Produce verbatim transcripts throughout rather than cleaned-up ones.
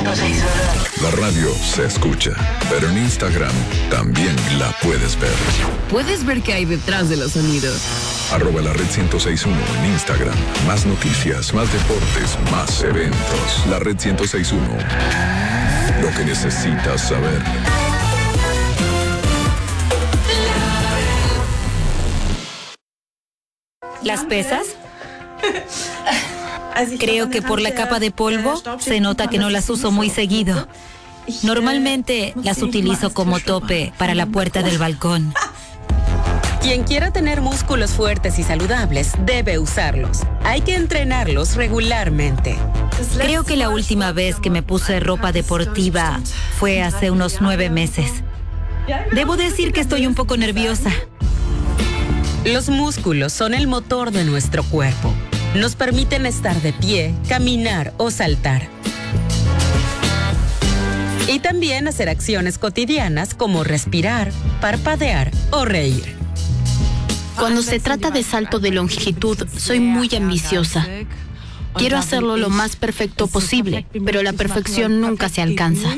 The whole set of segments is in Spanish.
ciento seis uno. La radio se escucha, pero en Instagram también la puedes ver. Puedes ver qué hay detrás de los sonidos. Arroba la red ciento seis uno en Instagram. Más noticias, más deportes, más eventos. La red ciento seis uno. Lo que necesitas saber. ¿Las pesas? Creo que por la capa de polvo se nota que no las uso muy seguido. Normalmente las utilizo como tope para la puerta del balcón. Quien quiera tener músculos fuertes y saludables debe usarlos. Hay que entrenarlos regularmente. Creo que la última vez que me puse ropa deportiva fue hace unos nueve meses. Debo decir que estoy un poco nerviosa. Los músculos son el motor de nuestro cuerpo. Nos permiten estar de pie, caminar o saltar. Y también hacer acciones cotidianas como respirar, parpadear o reír. Cuando se trata de salto de longitud, soy muy ambiciosa. Quiero hacerlo lo más perfecto posible, pero la perfección nunca se alcanza.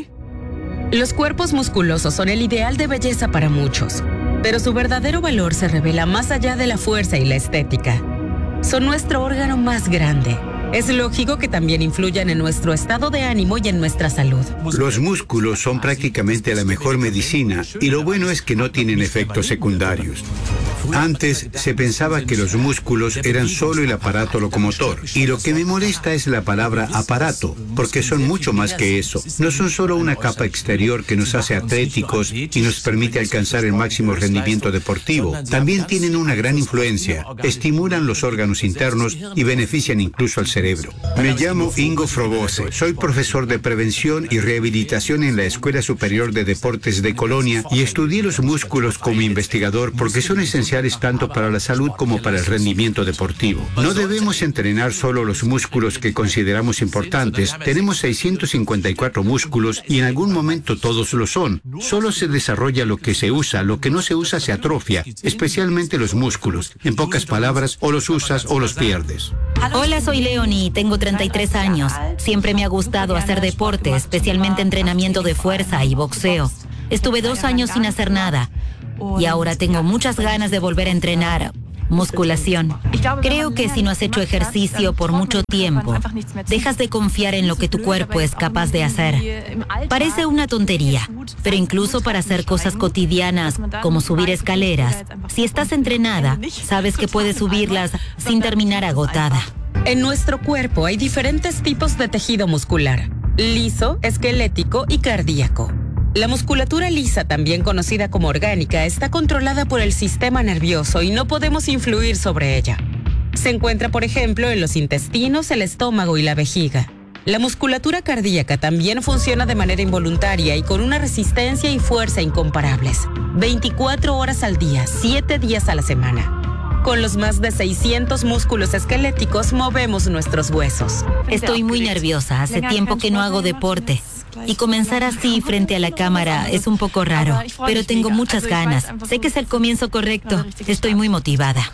Los cuerpos musculosos son el ideal de belleza para muchos, pero su verdadero valor se revela más allá de la fuerza y la estética. Son nuestro órgano más grande. Es lógico que también influyan en nuestro estado de ánimo y en nuestra salud. Los músculos son prácticamente la mejor medicina y lo bueno es que no tienen efectos secundarios. Antes se pensaba que los músculos eran solo el aparato locomotor y lo que me molesta es la palabra aparato, porque son mucho más que eso. No son solo una capa exterior que nos hace atléticos y nos permite alcanzar el máximo rendimiento deportivo. También tienen una gran influencia, estimulan los órganos internos y benefician incluso al cerebro. Me llamo Ingo Frobose, soy profesor de prevención y rehabilitación en la Escuela Superior de Deportes de Colonia y estudié los músculos como investigador porque son esenciales tanto para la salud como para el rendimiento deportivo. No debemos entrenar solo los músculos que consideramos importantes. Tenemos seiscientos cincuenta y cuatro músculos y en algún momento todos lo son. Solo se desarrolla lo que se usa, lo que no se usa se atrofia, especialmente los músculos. En pocas palabras, o los usas o los pierdes. Hola, soy Leonie, tengo treinta y tres años. Siempre me ha gustado hacer deporte, especialmente entrenamiento de fuerza y boxeo. Estuve dos años sin hacer nada. Y ahora tengo muchas ganas de volver a entrenar musculación. Creo que si no has hecho ejercicio por mucho tiempo, dejas de confiar en lo que tu cuerpo es capaz de hacer. Parece una tontería, pero incluso para hacer cosas cotidianas como subir escaleras, si estás entrenada, sabes que puedes subirlas sin terminar agotada. En nuestro cuerpo hay diferentes tipos de tejido muscular: liso, esquelético y cardíaco. La musculatura lisa, también conocida como orgánica, está controlada por el sistema nervioso y no podemos influir sobre ella. Se encuentra, por ejemplo, en los intestinos, el estómago y la vejiga. La musculatura cardíaca también funciona de manera involuntaria y con una resistencia y fuerza incomparables. veinticuatro horas al día, siete días a la semana. Con los más de seiscientos músculos esqueléticos movemos nuestros huesos. Estoy muy nerviosa, hace tiempo que no hago deporte. Y comenzar así frente a la cámara es un poco raro, pero tengo muchas ganas. Sé que es el comienzo correcto. Estoy muy motivada.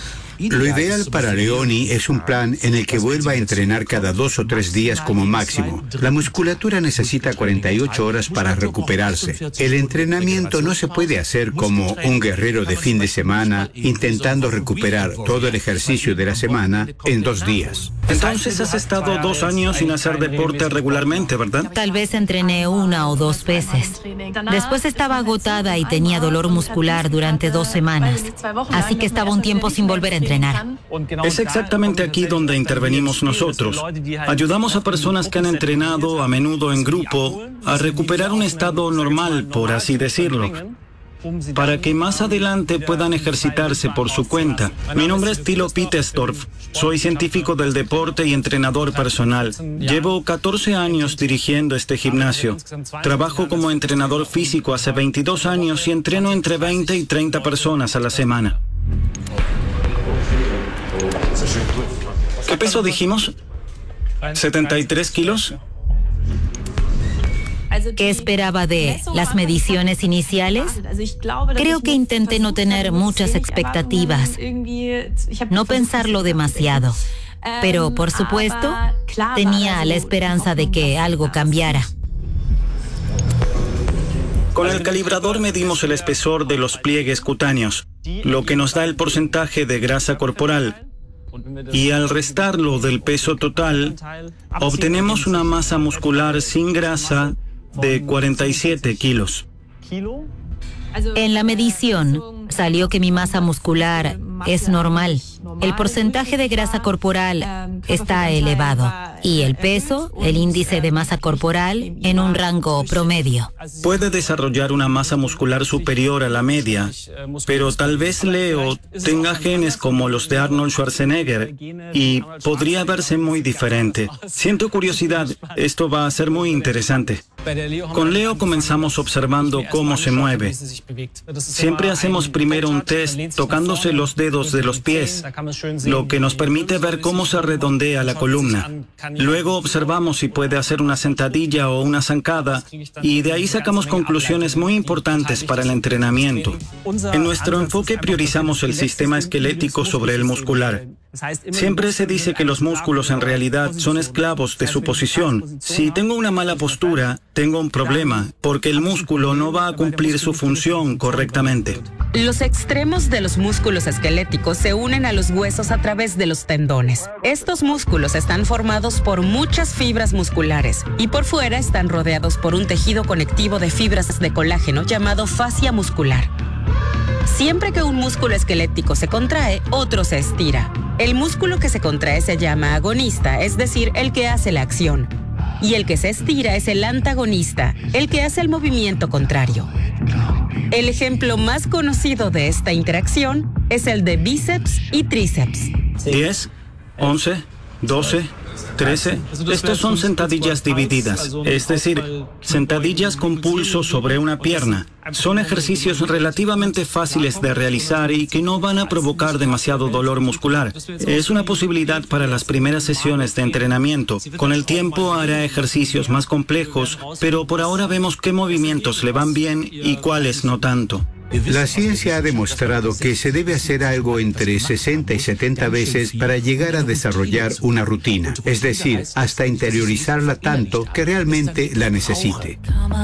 Lo ideal para Leonie es un plan en el que vuelva a entrenar cada dos o tres días como máximo. La musculatura necesita cuarenta y ocho horas para recuperarse. El entrenamiento no se puede hacer como un guerrero de fin de semana intentando recuperar todo el ejercicio de la semana en dos días. Entonces has estado dos años sin hacer deporte regularmente, ¿verdad? Tal vez entrené una o dos veces. Después estaba agotada y tenía dolor muscular durante dos semanas. Así que estaba un tiempo sin volver a entrenar. Es exactamente aquí donde intervenimos nosotros. Ayudamos a personas que han entrenado, a menudo en grupo, a recuperar un estado normal, por así decirlo, para que más adelante puedan ejercitarse por su cuenta. Mi nombre es Thilo Pittersdorf. Soy científico del deporte y entrenador personal. Llevo catorce años dirigiendo este gimnasio. Trabajo como entrenador físico hace veintidós años y entreno entre veinte y treinta personas a la semana. ¿Qué peso dijimos? ¿setenta y tres kilos? ¿Qué esperaba de las mediciones iniciales? Creo que intenté no tener muchas expectativas, no pensarlo demasiado. Pero, por supuesto, tenía la esperanza de que algo cambiara. Con el calibrador medimos el espesor de los pliegues cutáneos, lo que nos da el porcentaje de grasa corporal. Y al restarlo del peso total, obtenemos una masa muscular sin grasa de cuarenta y siete kilos. En la medición, salió que mi masa muscular es normal. El porcentaje de grasa corporal está elevado y el peso, el índice de masa corporal, en un rango promedio. Puede desarrollar una masa muscular superior a la media, pero tal vez Leo tenga genes como los de Arnold Schwarzenegger y podría verse muy diferente. Siento curiosidad, esto va a ser muy interesante. Con Leo comenzamos observando cómo se mueve. Siempre hacemos primero un test tocándose los dedos de los pies, lo que nos permite ver cómo se redondea la columna. Luego observamos si puede hacer una sentadilla o una zancada y de ahí sacamos conclusiones muy importantes para el entrenamiento. En nuestro enfoque priorizamos el sistema esquelético sobre el muscular. Siempre se dice que los músculos en realidad son esclavos de su posición. Si tengo una mala postura, tengo un problema, porque el músculo no va a cumplir su función correctamente. Los extremos de los músculos esqueléticos se unen a los huesos a través de los tendones. Estos músculos están formados por muchas fibras musculares y por fuera están rodeados por un tejido conectivo de fibras de colágeno llamado fascia muscular. Siempre que un músculo esquelético se contrae, otro se estira. El músculo que se contrae se llama agonista, es decir, el que hace la acción. Y el que se estira es el antagonista, el que hace el movimiento contrario. El ejemplo más conocido de esta interacción es el de bíceps y tríceps. diez, once, doce, trece. Estos son sentadillas divididas, es decir, sentadillas con pulso sobre una pierna. Son ejercicios relativamente fáciles de realizar y que no van a provocar demasiado dolor muscular. Es una posibilidad para las primeras sesiones de entrenamiento. Con el tiempo hará ejercicios más complejos, pero por ahora vemos qué movimientos le van bien y cuáles no tanto. La ciencia ha demostrado que se debe hacer algo entre sesenta y setenta veces para llegar a desarrollar una rutina, es decir, hasta interiorizarla tanto que realmente la necesite.